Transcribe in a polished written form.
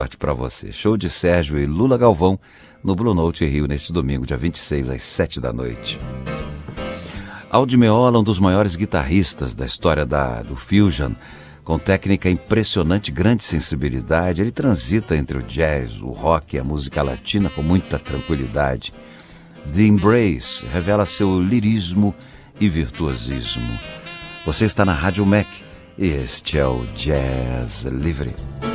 Sorte para você. Show de Sérgio e Lula Galvão no Blue Note Rio neste domingo, dia 26, às 7 da noite. Aldi Meola, um dos maiores guitarristas da história do Fusion, com técnica impressionante, grande sensibilidade, ele transita entre o jazz, o rock e a música latina com muita tranquilidade. The Embrace revela seu lirismo e virtuosismo. Você está na Rádio Mac e este é o Jazz Livre.